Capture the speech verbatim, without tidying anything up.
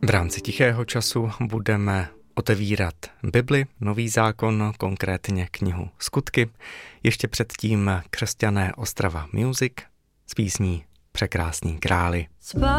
V rámci Tichého času budeme otevírat Bibli, Nový zákon, konkrétně knihu Skutky. Ještě předtím Křesťané Ostrava Music s písní Překrásný králi.